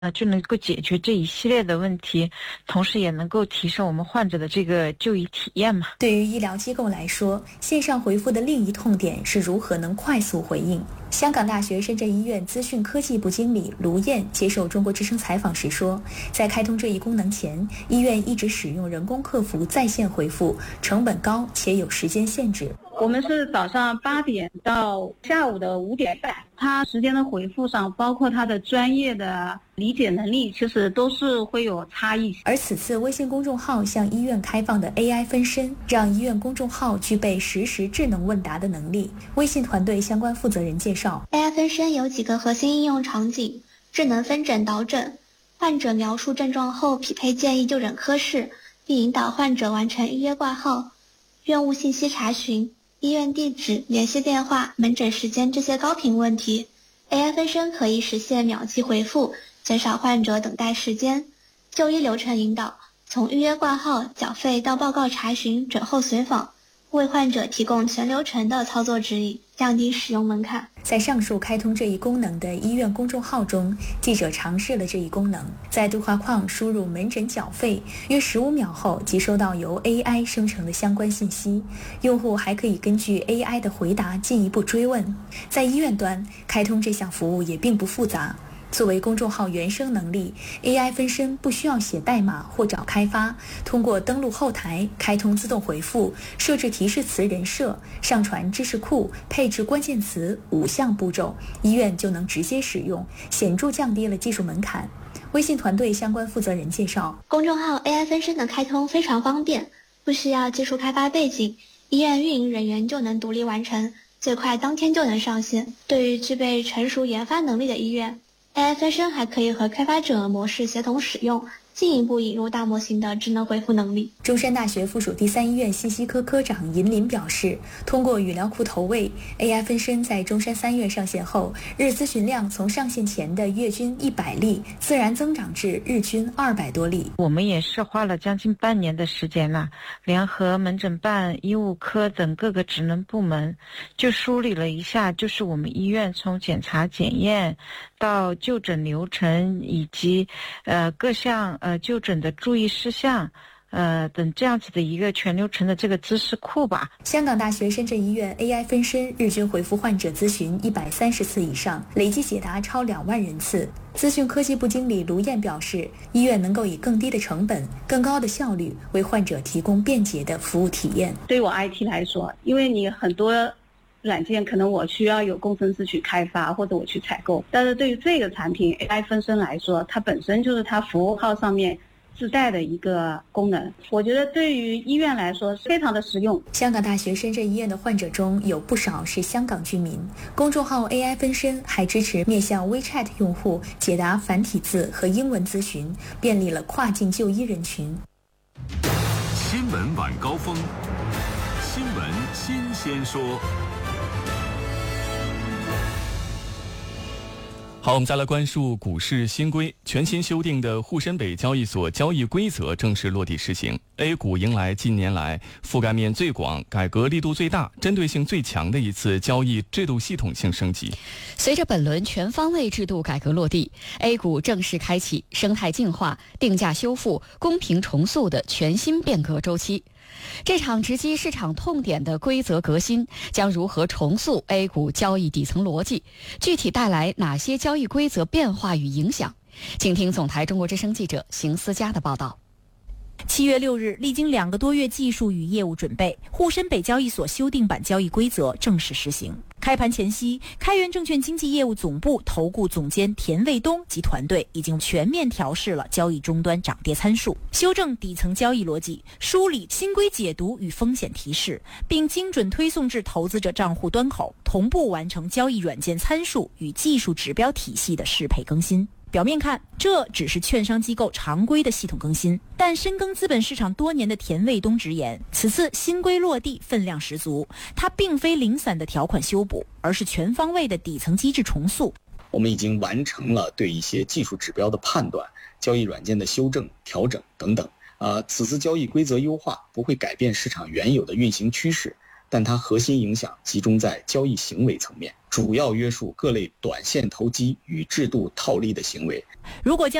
就能够解决这一系列的问题，同时也能够提升我们患者的这个就医体验嘛。 对于医疗机构来说，线上回复的另一痛点是如何能快速回应。香港大学深圳医院资讯科技部经理卢燕接受中国之声采访时说，在开通这一功能前，医院一直使用人工客服在线回复，成本高且有时间限制。 我们是早上8点到下午的5点半，他时间的回复上，包括他的专业的理解能力，其实都是会有差异。 而此次微信公众号向医院开放的 AI 分身，让医院公众号具备实时智能问答的能力。微信团队相关负责人介绍， AI 分身有几个核心应用场景：智能分诊导诊，患者描述症状后匹配建议就诊科室，并引导患者完成预约挂号；院务信息查询，医院地址、联系电话、门诊时间这些高频问题 ，AI 分身可以实现秒级回复，减少患者等待时间。就医流程引导，从预约挂号、缴费到报告查询、诊后随访，为患者提供全流程的操作指引，降低使用门槛。 在上述开通这一功能的医院公众号中，记者尝试了这一功能，在对话框输入门诊缴费，约15秒后即收到由 AI 生成的相关信息。用户还可以根据 AI 的回答进一步追问。在医院端，开通这项服务也并不复杂。作为公众号原生能力， AI 分身不需要写代码或找开发，通过登录后台开通自动回复，设置提示词人设，上传知识库，配置关键词5项步骤，医院就能直接使用，显著降低了技术门槛。微信团队相关负责人介绍， 公众号 AI 分身的开通非常方便，不需要技术开发背景，医院运营人员就能独立完成，最快当天就能上线。对于具备成熟研发能力的医院，AI 分身还可以和开发者模式协同使用，进一步引入大模型的智能回复能力。 中山大学附属第3医院信息科科长尹林表示，通过语料库投喂 AI 分身在中山3院上线后，日咨询量从上线前的月均100例自然增长至日均200多例。 我们也是花了将近半年的时间了，联合门诊办、医务科等各个职能部门，就梳理了一下，就是我们医院从检查检验到就诊流程以及各项就诊的注意事项等这样子的一个全流程的这个知识库吧。 香港大学深圳医院 AI 分身日均回复患者咨询130次以上，累计解答超2万人次。资讯科技部经理卢燕表示，医院能够以更低的成本、更高的效率为患者提供便捷的服务体验。 对我 IT 来说，因为你很多软件可能我需要有工程师去开发或者我去采购，但是对于这个产品 AI 分身来说，它本身就是它服务号上面自带的一个功能，我觉得对于医院来说非常的实用。 香港大学深圳医院的患者中有不少是香港居民，公众号 AI 分身还支持面向 WeChat 用户解答繁体字和英文咨询，便利了跨境就医人群。 新闻晚高峰，新闻新鲜说。 好，我们再来关注股市新规。全新修订的沪深北交易所交易规则正式落地实行。A 股迎来近年来覆盖面最广、改革力度最大、针对性最强的一次交易制度系统性升级。 随着本轮全方位制度改革落地， A 股正式开启生态净化、定价修复、公平重塑的全新变革周期。这场直击市场痛点的规则革新将如何重塑 A 股交易底层逻辑？具体带来哪些交易规则变化与影响？请听总台中国之声记者邢思佳的报道。 7月6日，历经2个多月技术与业务准备，沪深北交易所修订版交易规则正式实行。开盘前夕，开源证券经纪业务总部投顾总监田卫东及团队已经全面调试了交易终端涨跌参数，修正底层交易逻辑，梳理新规解读与风险提示，并精准推送至投资者账户端口，同步完成交易软件参数与技术指标体系的适配更新。表面看，这只是券商机构常规的系统更新，但深耕资本市场多年的田卫东直言，此次新规落地分量十足，它并非零散的条款修补，而是全方位的底层机制重塑。 我们已经完成了对一些技术指标的判断、交易软件的修正、调整等等。此次交易规则优化不会改变市场原有的运行趋势， 但它核心影响集中在交易行为层面，主要约束各类短线投机与制度套利的行为。 如果将